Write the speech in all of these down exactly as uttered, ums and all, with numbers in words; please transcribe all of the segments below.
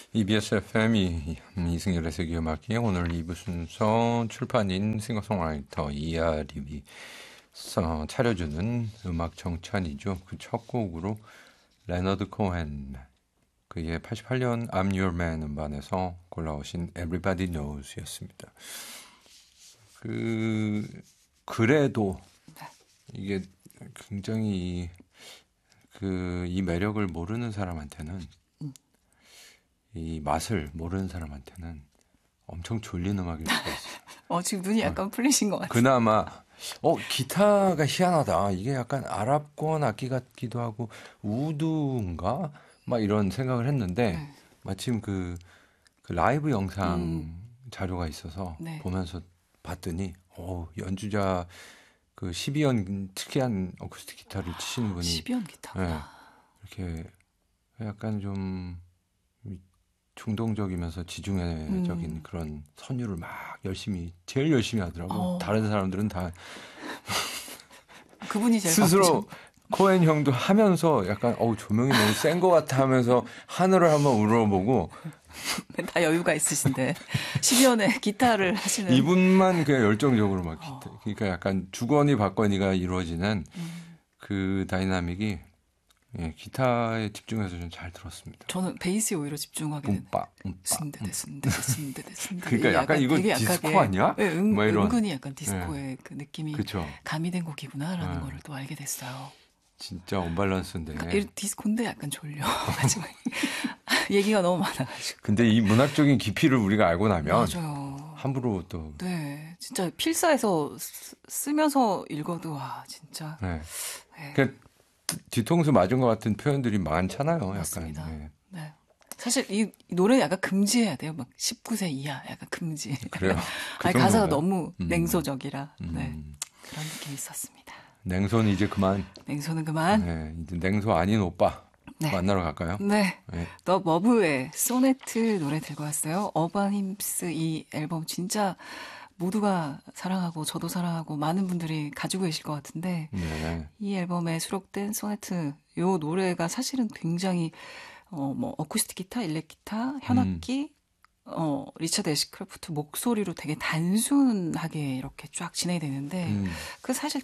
이비에스 에프엠이 이승열의 세계음악회 오늘 이 부 순서 출판인 싱어송라이터 이하림이 차려주는 음악 정찬이죠. 그 첫 곡으로 레너드 코헨 그의 팔십팔 년 I'm Your Man 음반에서 골라오신 Everybody Knows였습니다. 그 그래도 이게 굉장히 그 이 매력을 모르는 사람한테는 이 맛을 모르는 사람한테는 엄청 졸린 음악일 수가 있어요. 어, 지금 눈이 약간 어, 풀리신 것 같아요. 그나마 어 기타가 희한하다. 이게 약간 아랍권 악기 같기도 하고 우드인가? 막 이런 생각을 했는데 네. 마침 그, 그 라이브 영상 음. 자료가 있어서 네. 보면서 봤더니 어, 연주자 그 십이 연 특이한 어쿠스틱 기타를 치시는 분이 십이 연 기타. 네, 이렇게 약간 좀 중동적이면서 지중해적인 음. 그런 선율을 막 열심히 제일 열심히 하더라고. 어. 다른 사람들은 다 그분이 제일 스스로 바쁘죠. 코엔 형도 하면서 약간 어우 조명이 너무 센 것 같아 하면서 하늘을 한번 울어보고 다 여유가 있으신데 십이 년의 기타를 하시는 이분만 그냥 열정적으로 막 기타. 어. 그러니까 약간 주거니 받거니가 이루어지는 음. 그 다이나믹이 예, 기타에 집중해서 좀 잘 들었습니다. 저는 베이스에 오히려 집중하게 되는. 뿜빠, 뿜빠. 순대대, 순대대, 순대대, 순대대. 그러니까 약간, 약간 이거 디스코 약하게, 아니야? 네, 은, 뭐 이런. 은근히 약간 디스코의 네. 그 느낌이 그쵸? 가미된 곡이구나라는 네. 거를 또 알게 됐어요. 진짜 언밸런스인데. 그러니까 디스코인데 약간 졸려. 마지막에. 얘기가 너무 많아가지고. 근데 이 문학적인 깊이를 우리가 알고 나면 맞아요. 함부로 또. 네, 진짜 필사에서 쓰, 쓰면서 읽어도 와 진짜. 네. 네. 그러니까 뒤통수 맞은 것 같은 표현들이 많잖아요. 맞습니다. 약간. 네. 네. 사실 이 노래 약간 금지해야 돼요. 막 십구 세 이하 약간 금지. 그래요? 그 아니, 가사가 너무 음. 냉소적이라 음. 네. 그런 느낌이 있었습니다. 냉소는 이제 그만. 냉소는 그만. 네, 이제 냉소 아닌 오빠 네. 만나러 갈까요? 네. 네. 더 머브의 소네트 노래 들고 왔어요. 어반 힘스 이 앨범 진짜 모두가 사랑하고 저도 사랑하고 많은 분들이 가지고 계실 것 같은데 네. 이 앨범에 수록된 소네트 이 노래가 사실은 굉장히 어, 뭐 어쿠스틱 기타, 일렉 기타, 현악기, 음. 어, 리처드 애시크래프트 목소리로 되게 단순하게 이렇게 쫙 진행이 되는데 음. 그 사실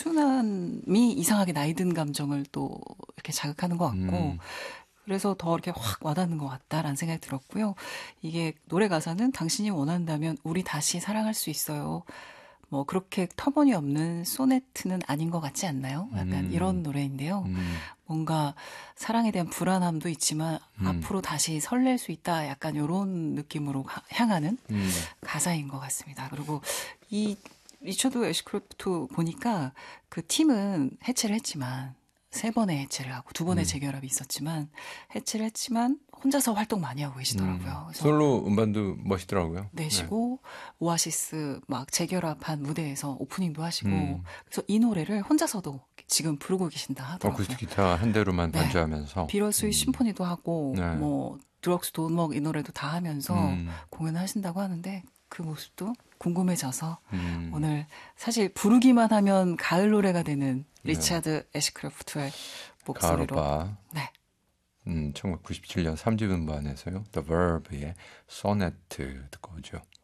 단순함이 이상하게 나이 든 감정을 또 이렇게 자극하는 것 같고 음. 그래서 더 이렇게 확 와닿는 것 같다라는 생각이 들었고요. 이게 노래 가사는 당신이 원한다면 우리 다시 사랑할 수 있어요. 뭐 그렇게 터무니없는 소네트는 아닌 것 같지 않나요? 약간 음. 이런 노래인데요. 음. 뭔가 사랑에 대한 불안함도 있지만 음. 앞으로 다시 설렐 수 있다. 약간 이런 느낌으로 향하는 음. 가사인 것 같습니다. 그리고 이 리처드 애시크래프트 보니까 그 팀은 해체를 했지만 세 번의 해체를 하고 두 번의 음. 재결합이 있었지만 해체를 했지만 혼자서 활동 많이 하고 계시더라고요. 음. 솔로 음반도 멋있더라고요. 내시고 네. 오아시스 막 재결합한 무대에서 오프닝도 하시고 음. 그래서 이 노래를 혼자서도 지금 부르고 계신다 하더라고요. 어쿠스틱 기타 한 대로만 네. 반주하면서 비러스의 음. 심포니도 하고 네. 뭐 드럭스 돈먹 이 노래도 다 하면서 음. 공연을 하신다고 하는데 그 모습도 궁금해져서 음. 오늘 사실 부르기만 하면 가을 노래가 되는 리차드 네. 애시크래프트의 목소리로 가을오빠. 네. 음, 천구백구십칠 년 삼 집 음반에서요. The Verve의 소네트 듣고 오죠.